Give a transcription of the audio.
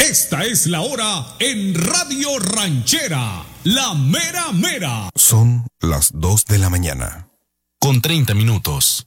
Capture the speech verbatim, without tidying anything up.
Esta es la hora en Radio Ranchera, la mera mera. Son las dos de la mañana. Con treinta minutos.